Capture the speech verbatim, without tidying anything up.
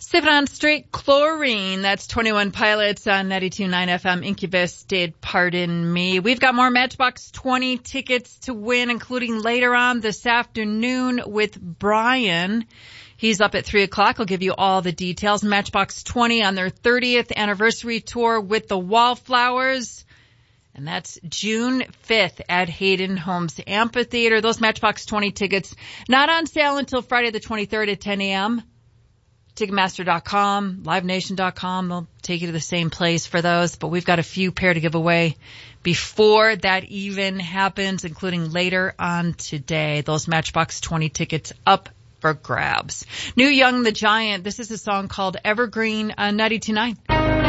Sipping on straight chlorine. That's twenty-one Pilots on ninety-two point nine F M. Incubus did Pardon Me. We've got more Matchbox twenty tickets to win, including later on this afternoon with Brian. He's up at three o'clock. I'll give you all the details. Matchbox twenty on their thirtieth anniversary tour with the Wallflowers. And that's June fifth at Hayden Homes Amphitheater. Those Matchbox twenty tickets not on sale until Friday the twenty-third at ten a.m. Ticketmaster dot com, Live Nation dot com. They'll take you to the same place for those. But we've got a few pair to give away before that even happens, including later on today. Those Matchbox twenty tickets up for grabs. New Young the Giant. This is a song called Evergreen on ninety-two point nine.